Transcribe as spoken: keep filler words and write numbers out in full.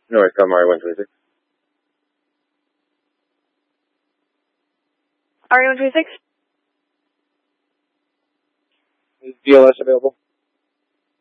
North Calamari one twenty-six. R E one twenty-six? Is D L S available?